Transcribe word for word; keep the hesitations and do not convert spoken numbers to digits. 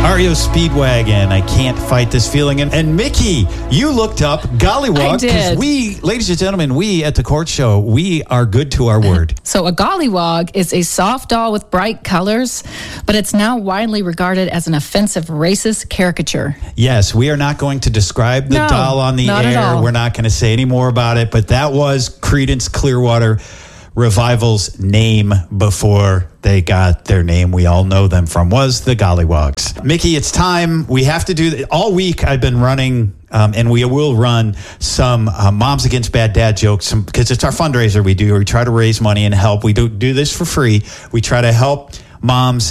R E O Speedwagon, I Can't Fight This Feeling. And, and Mickey, you looked up Gollywog. I did. We, ladies and gentlemen, we at the Court Show, we are good to our word. So a gollywog is a soft doll with bright colors, but it's now widely regarded as an offensive racist caricature. Yes, we are not going to describe the No, doll on the not at air. all. We're not going to say any more about it, but that was Creedence Clearwater Revival's name before they got their name we all know them from, was the Gollywogs. Mickey, it's time. We have to do th- all week I've been running, um, and we will run some uh, Moms Against Bad Dad jokes, because it's our fundraiser we do. We try to raise money and help. We do do this for free. We try to help moms